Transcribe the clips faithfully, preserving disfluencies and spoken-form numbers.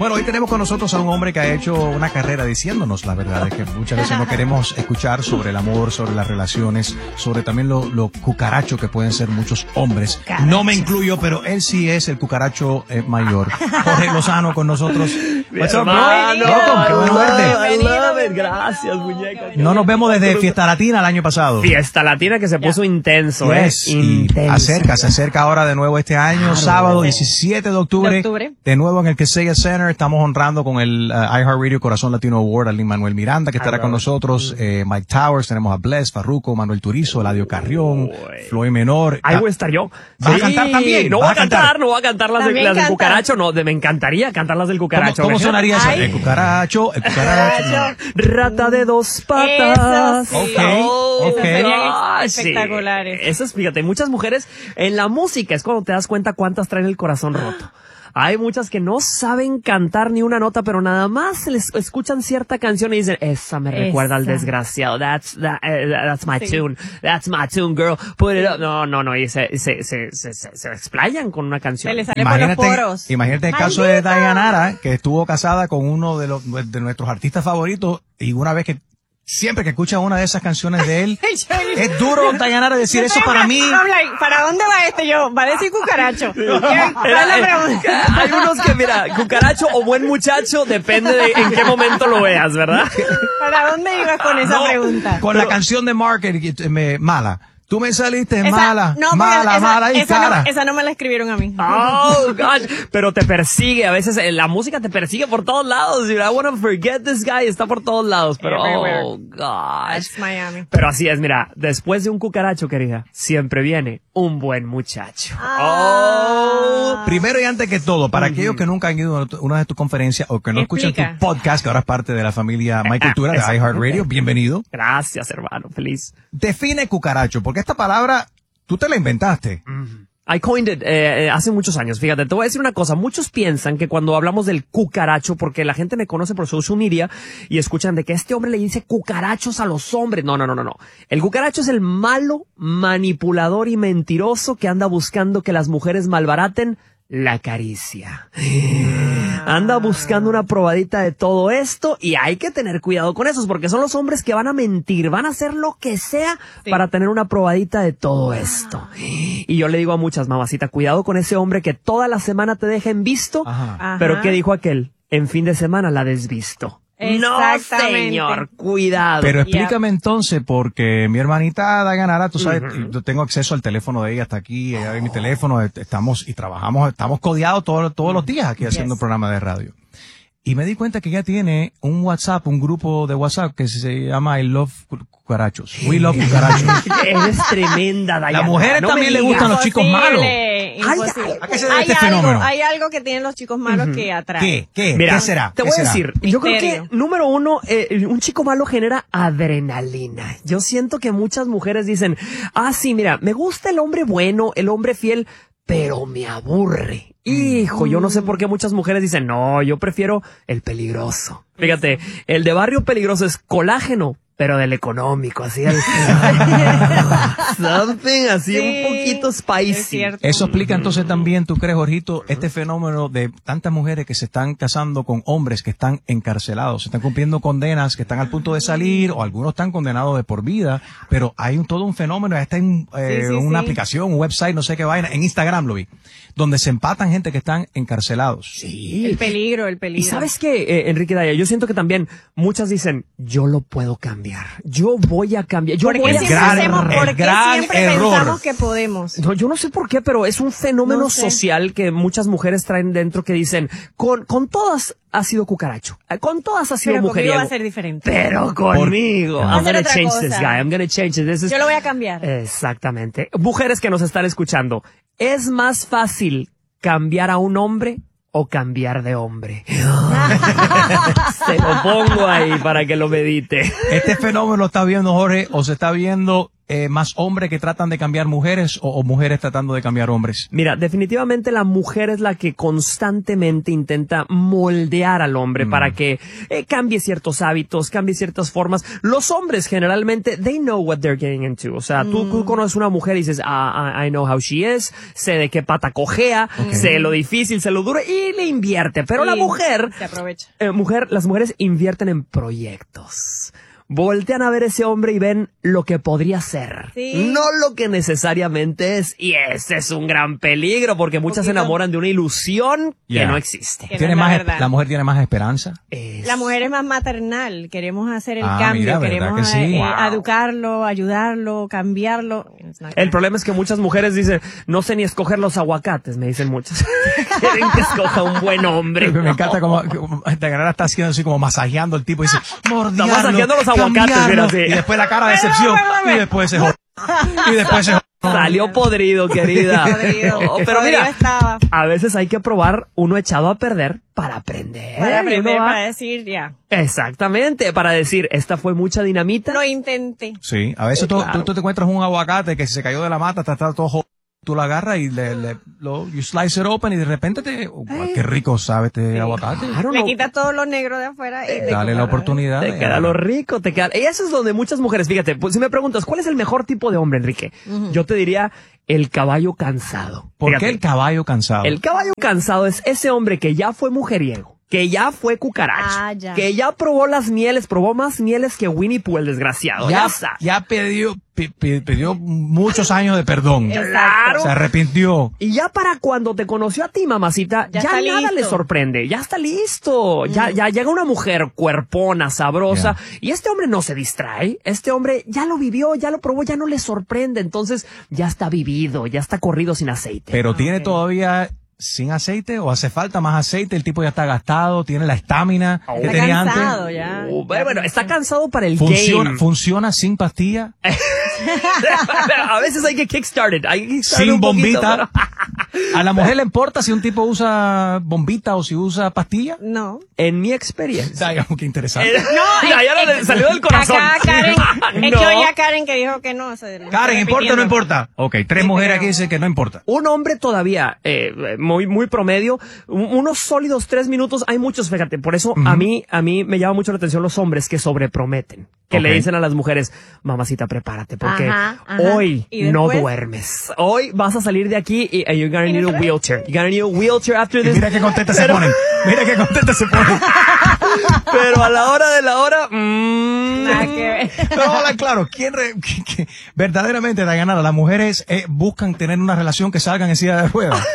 Bueno, hoy tenemos con nosotros a un hombre que ha hecho una carrera diciéndonos la verdad, es que muchas veces no queremos escuchar sobre el amor, sobre las relaciones, sobre también lo, lo cucaracho que pueden ser muchos hombres. Cucarachos. No me incluyo, pero él sí es el cucaracho eh, mayor. Jorge Lozano con nosotros. What's up, bro? Welcome, qué bueno verte. I love it. Gracias, muñeca. No nos vemos desde Fiesta Latina el año pasado. Fiesta Latina que se puso yeah. intenso, yes, eh. Y intenso. acerca, se acerca ahora de nuevo este año, claro, sábado diecisiete de octubre, de octubre, de nuevo en el Kaseya Center. Estamos honrando con el uh, iHeartRadio Corazón Latino Award a Lin-Manuel Miranda, que estará con nosotros, eh, Mike Towers, tenemos a Bless, Farruko, Manuel Turizo, Eladio Carrión, Floyd Menor. Ahí voy a estar yo. ¿Vas sí. a cantar también? No voy a cantar, cantar, no voy a cantar las, de, las del cucaracho, no, de, me encantaría cantar las del cucaracho. ¿Cómo, cómo sonaría eso? El cucaracho, el cucaracho. No. Rata de dos patas. Eso, sí. Ok, oh, ok. Oh, espectaculares. Sí. Eso es, fíjate, muchas mujeres en la música es cuando te das cuenta cuántas traen el corazón roto. Hay muchas que no saben cantar ni una nota, pero nada más les escuchan cierta canción y dicen, esa me recuerda esa. al desgraciado. That's, that, uh, that's my sí. tune. That's my tune, girl. Put it up. No, no, no. Y se, se, se, se, se, se explayan con una canción. Se les sale imagínate, por los poros. Imagínate el caso de Dayanara, que estuvo casada con uno de los, de nuestros artistas favoritos, y una vez que siempre que escucha una de esas canciones de él, es duro, Dayanara, decir eso para mí. Like, ¿para dónde va este? Yo, va a decir cucaracho. Hay unos que, mira, cucaracho o buen muchacho, depende de en qué momento lo veas, ¿verdad? ¿Para dónde ibas con esa no, pregunta? Con Pero, la canción de Market, me, mala. Tú me saliste esa, mala, no, mala, esa, mala y esa cara. No, esa no me la escribieron a mí. Oh, gosh. Pero te persigue. A veces la música te persigue por todos lados. I wanna forget this guy. Está por todos lados. Pero, everywhere. Oh, gosh. That's Miami. Pero así es, mira. Después de un cucaracho, querida, siempre viene un buen muchacho. Ah. Oh. Primero y antes que todo, para mm-hmm. aquellos que nunca han ido a una de tus conferencias o que no Explica. escuchan tu podcast, que ahora es parte de la familia My Cultura de iHeartRadio, okay. bienvenido. Gracias, hermano. Feliz. Define cucaracho, porque esta palabra tú te la inventaste. Mm. I coined it eh, hace muchos años. Fíjate, te voy a decir una cosa. Muchos piensan que cuando hablamos del cucaracho, porque la gente me conoce por social media y escuchan de que este hombre le dice cucarachos a los hombres. No, no, no, no, no. El cucaracho es el malo, manipulador y mentiroso que anda buscando que las mujeres malbaraten la caricia. Anda buscando una probadita de todo esto y hay que tener cuidado con esos porque son los hombres que van a mentir, van a hacer lo que sea sí. para tener una probadita de todo esto. Y yo le digo a muchas, mamacita, cuidado con ese hombre que toda la semana te deja en visto, Ajá. pero ¿qué dijo aquel? En fin de semana la desvisto. No, señor, cuidado. Pero explícame yep. entonces, porque mi hermanita Dayanara, tú sabes, uh-huh. yo tengo acceso al teléfono de ella hasta aquí, ella ve mi teléfono, estamos y trabajamos, estamos codeados todos, todos los días aquí yes. haciendo un programa de radio. Y me di cuenta que ella tiene un WhatsApp, un grupo de WhatsApp que se llama I Love Cucarachos. We Love Cucarachos. Eres tremenda, Dayanara. Las mujeres no también le gustan los chicos malos. Imposible. ¿A qué se debe hay este algo, fenómeno? Hay algo que tienen los chicos malos uh-huh. que atraen. ¿Qué? ¿Qué? Mira, ¿Qué será? Te ¿Qué voy será? a decir, Misterio. Yo creo que, número uno, eh, un chico malo genera adrenalina. Yo siento que muchas mujeres dicen, ah, sí, mira, me gusta el hombre bueno, el hombre fiel, pero me aburre. Hijo, yo no sé por qué muchas mujeres dicen, no, yo prefiero el peligroso. Fíjate, el de barrio peligroso es colágeno, pero del económico, así el something así sí, un poquito spicy. Eso explica entonces también, ¿tú crees, Jorgito, este fenómeno de tantas mujeres que se están casando con hombres que están encarcelados, se están cumpliendo condenas, que están al punto de salir, o algunos están condenados de por vida, pero hay un, todo un fenómeno, está en eh, sí, sí, una sí. aplicación, un website, no sé qué vaina, en Instagram lo vi, donde se empatan gente que están encarcelados. Sí. El peligro, el peligro. Y ¿sabes qué, eh, Enrique Daya? Yo siento que también muchas dicen, yo lo puedo cambiar. Yo voy a cambiar. Yo ¿Por voy qué a siempre, gran, hacemos, ¿por qué gran siempre error. pensamos que podemos? No, yo no sé por qué, pero es un fenómeno no sé. social que muchas mujeres traen dentro que dicen, con, con todas ha sido cucaracho, con todas ha sido pero mujeriego. Pero conmigo va a ser diferente. Pero conmigo. Por, I'm gonna change cosa. this guy. I'm gonna change this. Is... Yo lo voy a cambiar. Exactamente. Mujeres que nos están escuchando, es más fácil cambiar a un hombre o cambiar de hombre. Se lo pongo ahí para que lo medite. Este fenómeno lo está viendo Jorge o se está viendo eh, más hombres que tratan de cambiar mujeres o, o mujeres tratando de cambiar hombres? Mira, definitivamente la mujer es la que constantemente intenta moldear al hombre mm. para que eh, cambie ciertos hábitos, cambie ciertas formas. Los hombres generalmente, they know what they're getting into. O sea, mm. tú, tú conoces una mujer y dices, ah, I, I know how she is, sé de qué pata cojea, okay. sé lo difícil, sé lo duro, y le invierte. Pero y la mujer, se aprovecha. Eh, mujer, las mujeres invierten en proyectos. Voltean a ver ese hombre y ven lo que podría ser, sí. no lo que necesariamente es. Y ese es un gran peligro porque muchas se enamoran de una ilusión yeah. que no existe. Que ¿Tiene no más, la, la mujer tiene más esperanza? Es... La mujer es más maternal. Queremos hacer el ah, cambio, mira, queremos que sí? eh, wow. educarlo, ayudarlo, cambiarlo. El problema es que muchas mujeres dicen, no sé ni escoger los aguacates, me dicen muchas. Quieren que escoja un buen hombre. Me encanta como, como Dayanara está haciendo así como masajeando el tipo y dice, mordiarlo, está masajeando los aguacates, mira, sí. Y después la cara de decepción y después se jod... y después se jod... Salió podrido, querida. Podrido. Oh, pero mira, estaba. a veces hay que probar uno echado a perder para aprender. Para aprender, va... para decir ya. Exactamente, para decir, esta fue mucha dinamita. Lo intenté. Sí, a veces sí, tú, claro. tú, tú te encuentras un aguacate que se cayó de la mata, está, está todo jodido. Tú lo agarras y le, le lo, you slice it open y de repente te, oh, qué rico sabe este sí. aguacate. Claro, le no. quita todo lo negro de afuera y dale la oportunidad. Te queda lo rico, te queda. Y eso es donde muchas mujeres, fíjate, pues si me preguntas, ¿cuál es el mejor tipo de hombre, Enrique? Uh-huh. Yo te diría el caballo cansado. ¿Por fíjate, qué el caballo cansado? El caballo cansado es ese hombre que ya fue mujeriego, que ya fue cucaracho, ah, ya. que ya probó las mieles, probó más mieles que Winnie Pooh, el desgraciado. Ya, ya, ya pidió, pidió muchos años de perdón. Claro. Se arrepintió. Y ya para cuando te conoció a ti, mamacita, ya, ya nada listo. le sorprende. Ya está listo. Mm. Ya, ya llega una mujer cuerpona, sabrosa. Yeah. Y este hombre no se distrae. Este hombre ya lo vivió, ya lo probó, ya no le sorprende. Entonces ya está vivido, ya está corrido sin aceite. Pero okay. tiene todavía... ¿sin aceite o hace falta más aceite? El tipo ya está gastado, tiene la estamina oh, que está tenía cansado, antes. Ya. Uh, bueno, está cansado para el funciona, game. ¿Funciona sin pastilla? A veces hay que kickstart it. Hay que kickstart sin un bombita. ¿A la mujer le importa si un tipo usa bombita o si usa pastilla? No. En mi experiencia. Ay, qué interesante. Eh, no, ya, ya le salió del corazón. Acá Karen, no. es que oye a Karen que dijo que no. Se, Karen, ¿importa o no importa? Ok, tres sí, mujeres aquí dicen que no importa. Un hombre todavía, eh, muy, muy promedio, unos sólidos tres minutos, hay muchos, fíjate, por eso uh-huh. a mí, a mí me llama mucho la atención los hombres que sobreprometen, que okay. le dicen a las mujeres, mamacita, prepárate, porque ajá, ajá. hoy no duermes. Hoy vas a salir de aquí y uh, you're gonna need a wheelchair. You're gonna need a wheelchair after this. Y mira qué contenta Pero... se ponen. Mira qué contenta se ponen. Pero a la hora de la hora, mmm. Nada que ver. Pero hola, claro, ¿quién re, que, que, verdaderamente, Dayanara, las mujeres eh, buscan tener una relación que salgan en silla de ruedas?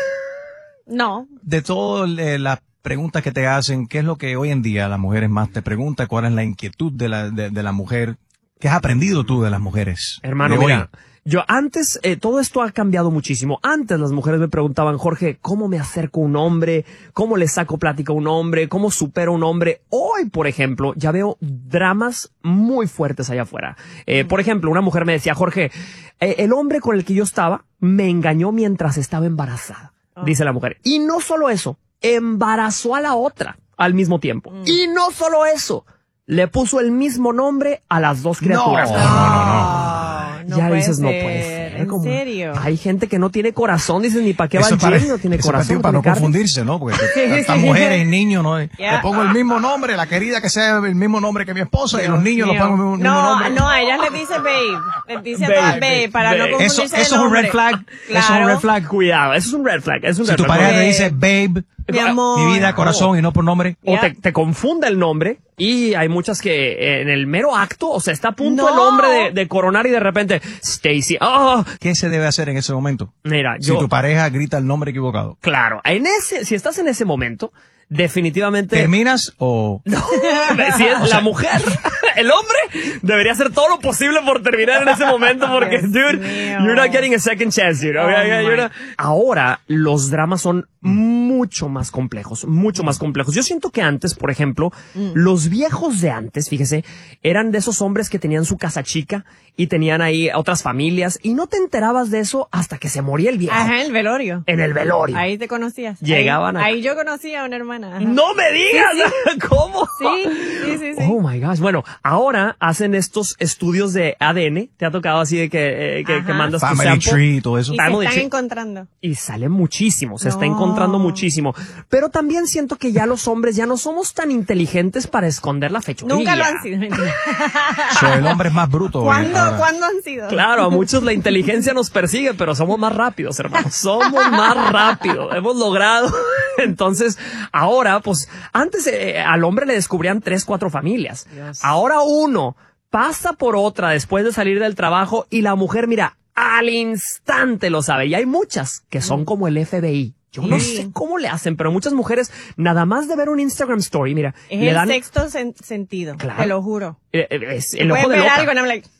No. De todas eh, las preguntas que te hacen, ¿qué es lo que hoy en día las mujeres más te preguntan? ¿Cuál es la inquietud de la, de, de la mujer? ¿Qué has aprendido tú de las mujeres? Hermano, de mira, hoy? yo antes, eh, todo esto ha cambiado muchísimo. Antes las mujeres me preguntaban, Jorge, ¿cómo me acerco a un hombre? ¿Cómo le saco plática a un hombre? ¿Cómo supero a un hombre? Hoy, por ejemplo, ya veo dramas muy fuertes allá afuera. Eh, por ejemplo, una mujer me decía, Jorge, eh, el hombre con el que yo estaba me engañó mientras estaba embarazada. Dice la mujer. Y no solo eso, embarazó a la otra al mismo tiempo. Mm. Y no solo eso, le puso el mismo nombre a las dos criaturas. No, no, no. no. Ya no dices, ser. no puede ser. ¿En como, serio? Hay gente que no tiene corazón, dices, ni para qué va eso el para, gym, no tiene eso corazón. Para, no no confundirse, ¿no? Porque estas mujeres y niños, ¿no? Yeah. Le pongo el mismo nombre, la querida que sea el mismo nombre que mi esposa, Dios y los niños mío. Los pongo el mismo, no, mismo nombre. No, a ellas les dice babe. Les dice babe, babe, babe para babe. no confundirse Eso, eso es un red flag. Claro. Eso es un red flag. Cuidado, eso es un red flag. Es un si red tu flag. pareja te dice babe, mi amor, mi vida, corazón, y no por nombre. O yeah. te, te confunde el nombre. Y hay muchas que eh, en el mero acto, o sea, está a punto no. el hombre de, de coronar y de repente, Stacy, oh. ¿Qué se debe hacer en ese momento? Mira, yo. Si tu pareja grita el nombre equivocado. Claro, en ese, si estás en ese momento, definitivamente. ¿Terminas o...? No, si es la sea... mujer, el hombre debería hacer todo lo posible por terminar en ese momento porque, dude, you're not getting a second chance, dude. Oh you're not... Ahora, los dramas son mucho más complejos, mucho más complejos. Yo siento que antes, por ejemplo, mm. los viejos de antes, fíjese, eran de esos hombres que tenían su casa chica y tenían ahí otras familias y no te enterabas de eso hasta que se moría el viejo. Ajá, en el velorio. En el velorio. Ahí te conocías. Llegaban ahí, a... ahí yo conocía a una hermana. Ajá. ¡No me digas! Sí, sí. ¿Cómo? Sí, sí, sí, sí. Oh my gosh. Bueno, ahora hacen estos estudios de A D N. ¿Te ha tocado así de que, eh, que, que mandas Family tu sample? tree, todo eso. Y Family se están tree. encontrando. Y sale muchísimo, se no. está encontrando muchísimo. Pero también siento que ya los hombres ya no somos tan inteligentes para esconder la fechoría. Nunca lo han sido. So, el hombre es más bruto. ¿Cuándo, ¿Cuándo han sido? Claro, a muchos la inteligencia nos persigue, pero somos más rápidos, hermanos. Somos más rápidos. Hemos logrado. Entonces, ahora, pues, antes eh, al hombre le descubrían tres, cuatro familias. Dios. Ahora uno pasa por otra después de salir del trabajo y la mujer, mira, al instante lo sabe. Y hay muchas que son como el F B I. Yo no sí. sé cómo le hacen, pero muchas mujeres, nada más de ver un Instagram story, mira. Es le el dan... sexto sen sentido, claro. Te lo juro. Eh, es el ojo de ver loca. algo and I'm like,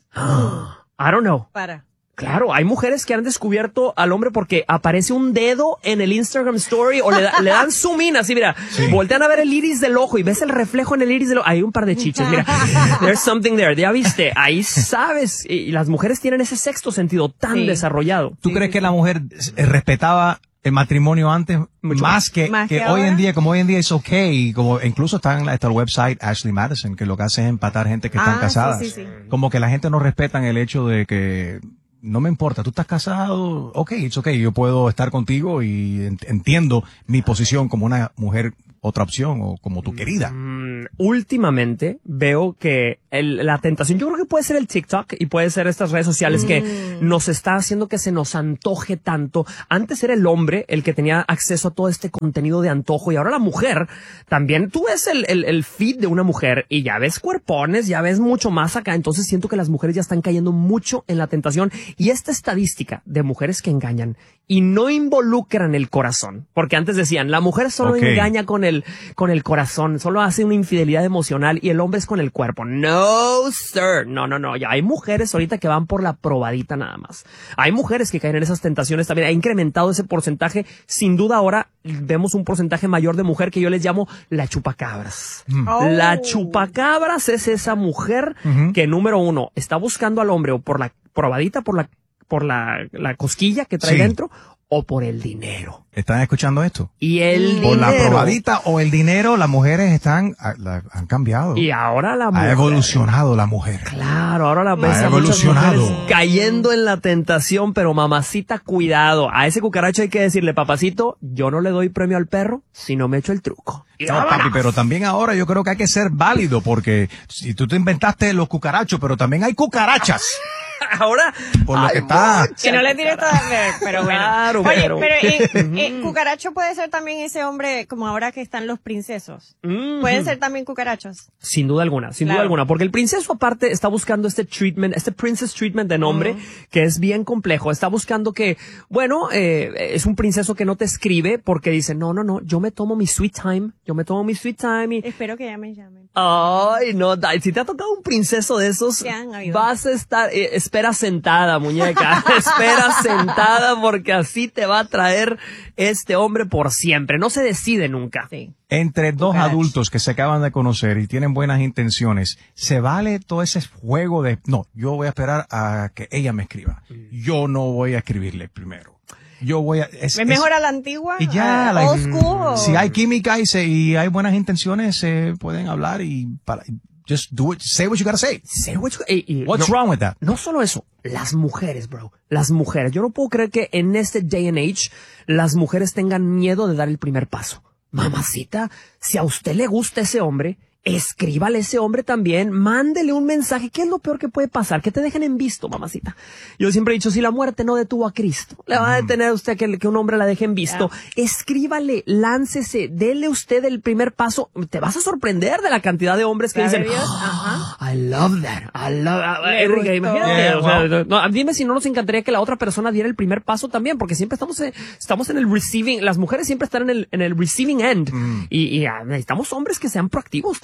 I don't know. Para. Claro, hay mujeres que han descubierto al hombre porque aparece un dedo en el Instagram story o le, da, le dan zoom in así, mira, sí. voltean a ver el iris del ojo y ves el reflejo en el iris del ojo. Hay un par de chiches, mira, there's something there, ya viste, ahí sabes. Y las mujeres tienen ese sexto sentido tan sí. desarrollado. ¿Tú sí, crees sí. que la mujer respetaba el matrimonio antes Mucho más que, más que, que hoy en día, como hoy en día es okay, como incluso está en la, está el website Ashley Madison, que lo que hace es empatar gente que ah, están casadas. Sí, sí, sí. Como que la gente no respeta el hecho de que no me importa, tú estás casado, okay, it's okay, yo puedo estar contigo y entiendo mi posición como una mujer, otra opción, o como tu querida. Mm, últimamente veo que el, la tentación, yo creo que puede ser el TikTok y puede ser estas redes sociales mm. que nos está haciendo que se nos antoje tanto. Antes era el hombre el que tenía acceso a todo este contenido de antojo y ahora la mujer también. Tú ves el, el, el feed de una mujer y ya ves cuerpones, ya ves mucho más acá. Entonces siento que las mujeres ya están cayendo mucho en la tentación. Y esta estadística de mujeres que engañan y no involucran el corazón, porque antes decían, la mujer solo okay. engaña con el, con el corazón, solo hace una infidelidad emocional y el hombre es con el cuerpo. No, sir. No, no, no. Ya hay mujeres ahorita que van por la probadita nada más. Hay mujeres que caen en esas tentaciones también. Ha incrementado ese porcentaje. Sin duda ahora vemos un porcentaje mayor de mujer que yo les llamo la chupacabras. Mm. Oh. La chupacabras es esa mujer uh-huh. que, número uno, está buscando al hombre o por la probadita, por la por la, la cosquilla que trae sí. dentro, o por el dinero. ¿Están escuchando esto? Y el por dinero. La probadita o el dinero, las mujeres están, la, han cambiado. Y ahora la mujer. Ha evolucionado la mujer. Claro, ahora la ves ha evolucionado. Cayendo en la tentación, pero mamacita, cuidado. A ese cucaracho hay que decirle, papacito, yo no le doy premio al perro si no me echo el truco. No, papi, pero también ahora yo creo que hay que ser válido, porque si tú te inventaste los cucarachos, pero también hay cucarachas. Ahora, por lo que está. Que no le tires todas, pero bueno. Claro, Oye, pero, pero eh, eh, cucaracho puede ser también ese hombre, como ahora que están los princesos. Mm-hmm. Pueden ser también cucarachos. Sin duda alguna, sin claro. duda alguna, porque el princeso aparte está buscando este treatment, este princess treatment de nombre, uh-huh. que es bien complejo. Está buscando que, bueno, eh, es un princeso que no te escribe porque dice, no, no, no, yo me tomo mi sweet time, yo me tomo mi sweet time y... Espero que ya me llamen. Ay, no, si te ha tocado un princeso de esos, vas a estar, eh, espera sentada, muñeca, espera sentada porque así te va a traer este hombre por siempre, no se decide nunca. Sí. Entre dos Cucaracho. adultos que se acaban de conocer y tienen buenas intenciones, ¿se vale todo ese juego de, no, yo voy a esperar a que ella me escriba, yo no voy a escribirle primero? Yo voy a... Es, ¿Es mejor a la antigua? Y ya, like, old school. Si hay química y, se, y hay buenas intenciones, se pueden hablar y para... Just do it. Say what you gotta say. Say what you, y, y, What's no, wrong with that? No solo eso, las mujeres, bro. Las mujeres. Yo no puedo creer que en este day and age las mujeres tengan miedo de dar el primer paso. Mamacita, si a usted le gusta ese hombre, escríbale a ese hombre también, mándele un mensaje. ¿Qué es lo peor que puede pasar? Que te dejen en visto, mamacita. Yo siempre he dicho, si la muerte no detuvo a Cristo, le va a detener a usted que, que un hombre la deje en visto. Yeah. Escríbale, láncese, dele usted el primer paso. Te vas a sorprender de la cantidad de hombres que dicen, oh, I love that, I love that. Enrique, imagínate. Yeah, o sea, wow. no, dime si no nos encantaría que la otra persona diera el primer paso también, porque siempre estamos, en, estamos en el receiving, las mujeres siempre están en el, en el receiving end. Mm. Y, y uh, necesitamos hombres que sean proactivos también.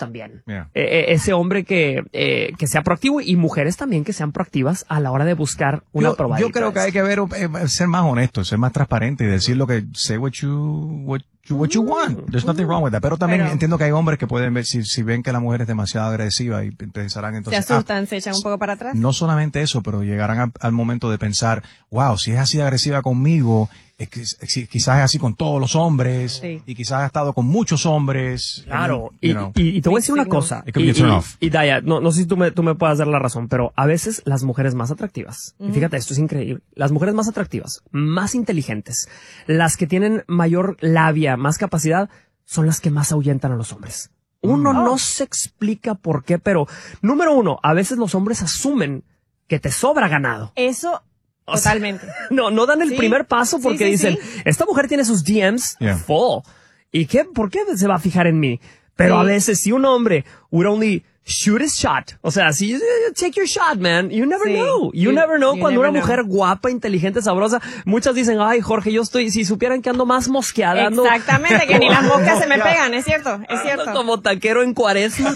también. Yeah. Eh, ese hombre que, eh, que sea proactivo y mujeres también que sean proactivas a la hora de buscar una yo, probadita. yo creo que hay que ver, eh, ser más honesto, ser más transparente y decir lo que, say what you, what you, what you want. There's nothing wrong with that. Pero también Pero- entiendo que hay hombres que pueden ver, si, si ven que la mujer es demasiado agresiva y pensarán Se entonces, asustan, ah, se echan un poco para atrás. no solamente eso, pero llegarán a- al momento de pensar, wow, si es así de agresiva conmigo, es que, es- si- quizás es así con todos los hombres, Sí. y quizás ha estado con muchos hombres. Claro, you y, know. y, y te voy a decir una Signals. cosa. It could Y, be a turn y- off. y Daya, no, no sé si tú me, tú me puedas dar la razón, pero a veces las mujeres más atractivas, y fíjate, esto es increíble, las mujeres más atractivas, más inteligentes, las que tienen mayor labia, más capacidad, son las que más ahuyentan a los hombres. Uno Mm. no se explica por qué, pero número uno, a veces los hombres asumen que te sobra ganado. Eso, O sea, totalmente. No, no dan el Sí. primer paso porque Sí, sí, dicen, sí. esta mujer tiene sus D Ms Yeah. full. ¿Y qué? ¿Por qué se va a fijar en mí? Pero Sí. a veces si un hombre would only shoot his shot, o sea, si take your shot, man, you never Sí. know. You, You- never know you cuando never una mujer know. guapa, inteligente, sabrosa, muchas dicen, ay, Jorge, yo estoy, si supieran que ando más mosqueada, ando Exactamente, que ni las moscas se me pegan, es cierto, es ando cierto. como taquero en cuaresma.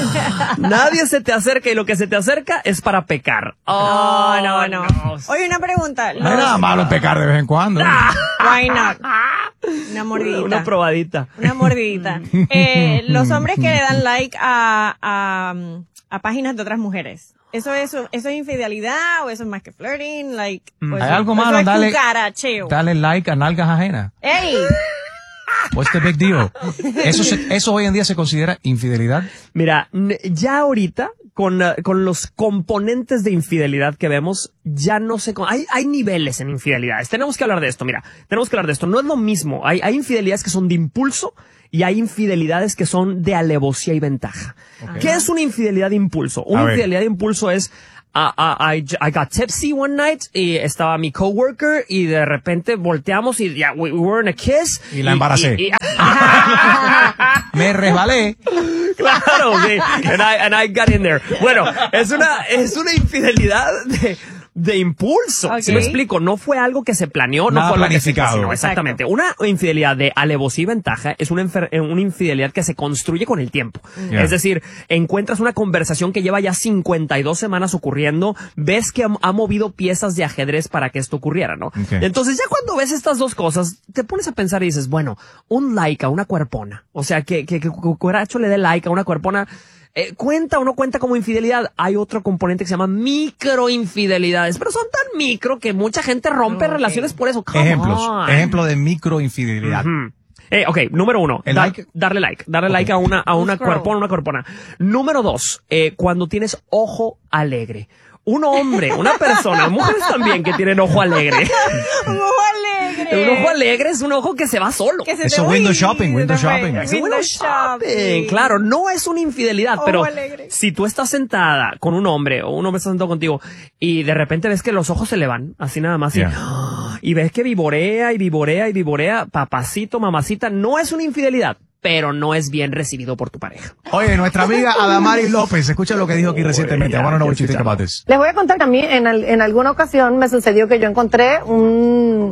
Nadie se te acerca y lo que se te acerca es para pecar. Oh, No, no, no. Oye, una pregunta. No hay los- nada malo en pecar de vez en cuando. Why not? Una mordidita. Una probadita. Una mordidita. Eh, los hombres que le dan like a, a, a páginas de otras mujeres. ¿Eso es, ¿Eso es infidelidad o eso es más que flirting? Like, o Hay eso- algo o malo, eso es dale- cucaracheo. Dale like a nalgas ajenas. ¡Ey! What's the big deal? Eso, se- eso hoy en día se considera infidelidad. Mira, n- ya ahorita, con, eh, con los componentes de infidelidad que vemos, ya no sé, hay, hay niveles en infidelidades. Tenemos que hablar de esto, mira, tenemos que hablar de esto. No es lo mismo. Hay, hay infidelidades que son de impulso y hay infidelidades que son de alevosía y ventaja. Ok. ¿Qué es una infidelidad de impulso? Una A ver. infidelidad de impulso es, ah, ah, I, I got tipsy one night y estaba mi coworker y de repente volteamos y ya, we, we were in a kiss. Y la embaracé. y- y- Me resbalé. Claro, sí. And I, and I got in there. Bueno, es una, es una infidelidad de, de impulso. Ok. ¿Sí me explico? No fue algo que se planeó, no Nada fue algo que se planificado. cocinó. Exactamente. Una infidelidad de alevosía y ventaja es una, enfer- eh, una infidelidad que se construye con el tiempo. Yeah. Es decir, encuentras una conversación que lleva ya cincuenta y dos semanas ocurriendo, ves que ha, ha movido piezas de ajedrez para que esto ocurriera, ¿no? Ok. Entonces ya cuando ves estas dos cosas, te pones a pensar y dices, bueno, un like a una cuerpona, o sea, que, que, que Cucaracho le dé like a una cuerpona, eh, ¿cuenta o no cuenta como infidelidad? Hay otro componente que se llama microinfidelidades, pero son tan micro que mucha gente rompe Ok. relaciones por eso. Come Ejemplos. on. Ejemplo de microinfidelidad. Ujú. Eh, ok, número uno, ¿El da- like? darle like, darle Ok. like a una, a Un una scroll. cuerpona, una cuerpona. Número dos, eh, cuando tienes ojo alegre. Un hombre, una persona, mujeres también que tienen ojo alegre. Un ojo alegre. Un ojo alegre es un ojo que se va solo. Que se Eso, te- window uy, shopping, window se te fue. shopping. Es un Window window shopping. shopping. Claro, no es una infidelidad, Ojo pero alegre. si tú estás sentada con un hombre o un hombre está sentado contigo y de repente ves que los ojos se le van, así nada más, y- Yeah. y ves que vivorea y vivorea y vivorea, papacito, mamacita, no es una infidelidad, pero no es bien recibido por tu pareja. Oye, nuestra amiga Adamari López, escucha lo que dijo aquí recientemente. I want to know what you think about this. Les voy a contar que a mí en, al- en alguna ocasión me sucedió que yo encontré un,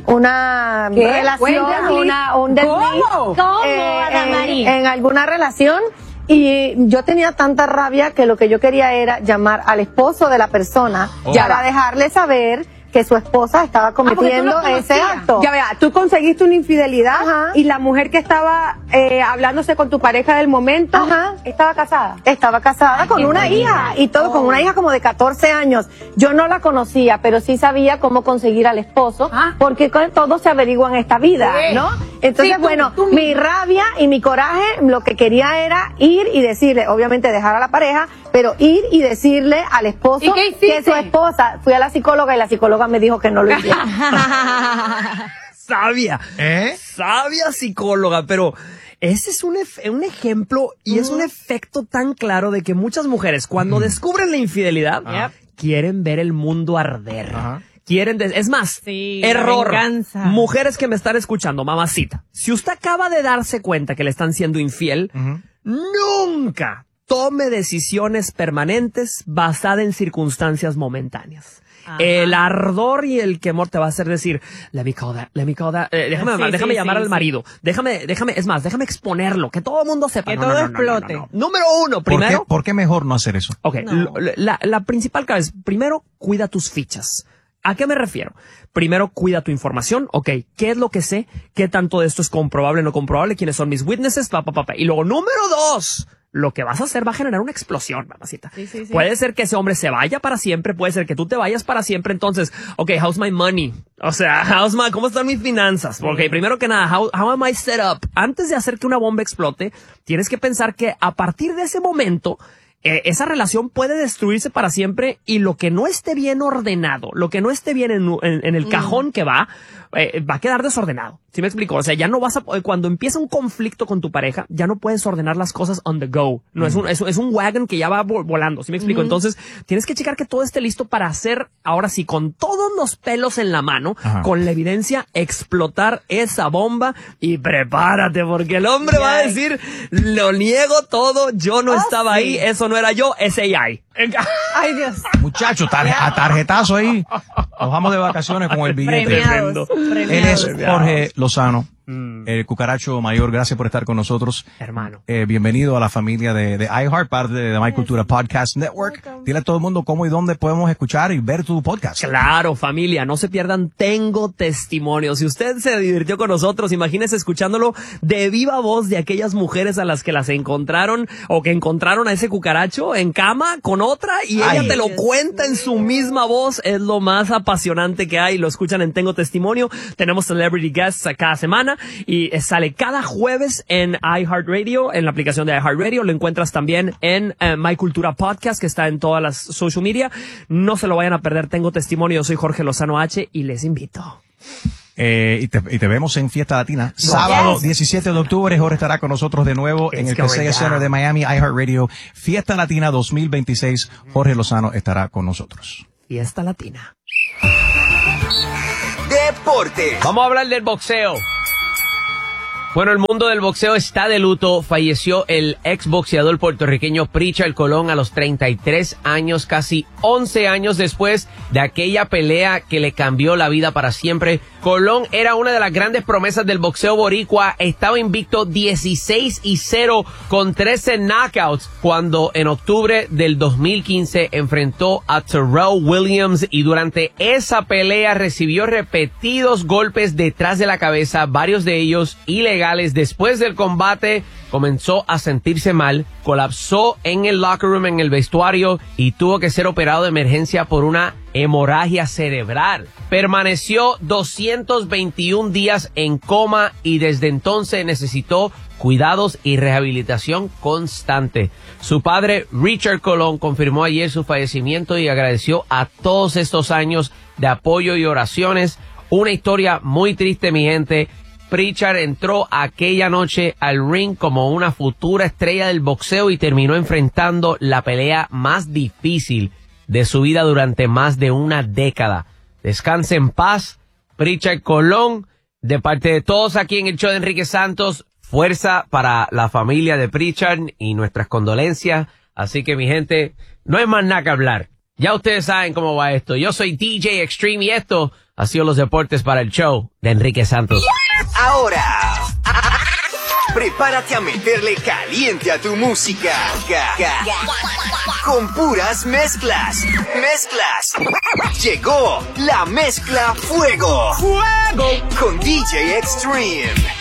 una ¿Qué? relación, Cuéntame. una, un desliz, ¿Cómo? ¿Cómo, eh, Adamari? en, en alguna relación y yo tenía tanta rabia que lo que yo quería era llamar al esposo de la persona Oh. para dejarle saber que su esposa estaba Ah, porque tú cometiendo lo ese conocías. acto. Ya vea, tú conseguiste una infidelidad Ajá. y la mujer que estaba eh, hablándose con tu pareja del momento Ajá. estaba casada. Estaba casada con qué una bonita. hija y todo, con Oh. una hija como de catorce años. Yo no la conocía, pero sí sabía cómo conseguir al esposo, Ah. porque con todo se averigua en esta vida, Sí. ¿no? Entonces, Sí, tú- bueno, tú mi misma. rabia y mi coraje, lo que quería era ir y decirle, obviamente dejar a la pareja, pero ir y decirle al esposo ¿Y qué hiciste? que su esposa, fui a la psicóloga y la psicóloga me dijo que no lo hiciera. Sabia. ¿Eh? Sabia psicóloga, pero ese es un, ef- un ejemplo y es un efecto tan claro de que muchas mujeres cuando descubren la infidelidad Ajá. quieren ver el mundo arder. Ajá. Quieren, des- es más, Sí, la error. venganza. Mujeres que me están escuchando, mamacita, si usted acaba de darse cuenta que le están siendo infiel, Ujú. nunca tome decisiones permanentes basadas en circunstancias momentáneas. Ajá. El ardor y el quemor te va a hacer decir, let me call that, let me call that, eh, déjame, sí, déjame sí, llamar sí, al marido, sí. déjame, déjame, es más, déjame exponerlo, que todo el mundo sepa. Que no, todo no, no, explote. No, no, no. Número uno, primero. ¿Por qué, ¿Por qué mejor no hacer eso? Ok, no. la, la principal clave es, primero, cuida tus fichas. ¿A qué me refiero? Primero, cuida tu información. Ok, ¿qué es lo que sé? ¿Qué tanto de esto es comprobable o no comprobable? ¿Quiénes son mis witnesses? Pa, pa, pa, pa. Y luego, número dos, lo que vas a hacer va a generar una explosión, mamacita. Sí, sí, sí. Puede ser que ese hombre se vaya para siempre, puede ser que tú te vayas para siempre. Entonces, ok, how's my money? O sea, how's my, ¿cómo están mis finanzas? Porque primero que nada, how, how am I set up? Antes de hacer que una bomba explote, tienes que pensar que a partir de ese momento, Eh, esa relación puede destruirse para siempre y lo que no esté bien ordenado, lo que no esté bien en, en, en el cajón mm. que va, eh, va a quedar desordenado. ¿Sí me explico? O sea, ya no vas a, cuando empieza un conflicto con tu pareja, ya no puedes ordenar las cosas on the go. No mm. es un, es, es un wagon que ya va volando. ¿Sí me explico? Mm. Entonces, tienes que checar que todo esté listo para hacer, ahora sí, con todos los pelos en la mano, Ajá. con la evidencia, explotar esa bomba y prepárate porque el hombre yeah. va a decir, lo niego todo, yo no oh, estaba sí. ahí, eso no era yo, es A I. Ay, Dios. Muchacho, tar a tarjetazo ahí. Nos vamos de vacaciones con el billete. Premiados, premiados. Él es Jorge Lozano, mm. el cucaracho mayor. Gracias por estar con nosotros. Hermano. Eh, bienvenido a la familia de, de iHeart, parte de My Cultura Podcast Network. Welcome. Dile a todo el mundo cómo y dónde podemos escuchar y ver tu podcast. Claro, familia, no se pierdan Tengo Testimonio. Si usted se divirtió con nosotros, imagínese escuchándolo de viva voz de aquellas mujeres a las que las encontraron o que encontraron a ese cucaracho en cama con otra y ella Ay. te lo cuenta en su misma voz. Es lo más apasionante que hay. Lo escuchan en Tengo Testimonio. Tenemos celebrity guests cada semana y sale cada jueves en iHeartRadio, en la aplicación de iHeartRadio. Lo encuentras también en uh, My Cultura Podcast, que está en todas las social media. No se lo vayan a perder. Tengo Testimonio. Yo soy Jorge Lozano H y les invito. Eh, y, te, y te vemos en Fiesta Latina. Sábado yes. diecisiete de octubre, Jorge estará con nosotros de nuevo It's en el Casella Center de Miami, iHeartRadio. Fiesta Latina dos mil veintiséis, Jorge Lozano estará con nosotros. Fiesta Latina. Deporte. Vamos a hablar del boxeo. Bueno, el mundo del boxeo está de luto. Falleció el exboxeador puertorriqueño Prichard Colón a los treinta y tres años, casi once años después de aquella pelea que le cambió la vida para siempre. Colón era una de las grandes promesas del boxeo boricua. Estaba invicto dieciséis y cero con trece knockouts cuando en octubre del dos mil quince enfrentó a Terrell Williams y durante esa pelea recibió repetidos golpes detrás de la cabeza, varios de ellos ilegales. Después del combate comenzó a sentirse mal, colapsó en el locker room, en el vestuario y tuvo que ser operado de emergencia por una hemorragia cerebral. Permaneció doscientos veintiún días en coma y desde entonces necesitó cuidados y rehabilitación constante. Su padre, Richard Colón, confirmó ayer su fallecimiento y agradeció a todos estos años de apoyo y oraciones. Una historia muy triste, mi gente. Prichard entró aquella noche al ring como una futura estrella del boxeo y terminó enfrentando la pelea más difícil de su vida durante más de una década. Descanse en paz, Prichard Colón. De parte de todos aquí en el show de Enrique Santos, fuerza para la familia de Prichard y nuestras condolencias. Así que, mi gente, no hay más nada que hablar. Ya ustedes saben cómo va esto. Yo soy D J Extreme y esto ha sido los deportes para el show de Enrique Santos. Ahora, prepárate a meterle caliente a tu música. Con puras mezclas. Mezclas. Llegó la mezcla Fuego. Fuego. Con D J Extreme.